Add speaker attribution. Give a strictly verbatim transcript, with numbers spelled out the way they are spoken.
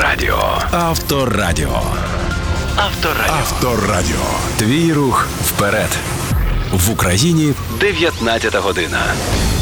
Speaker 1: Авторадіо. Авторадіо. Авторадіо. Авторадіо. Твій рух вперед. В Україні дев'ятнадцята година.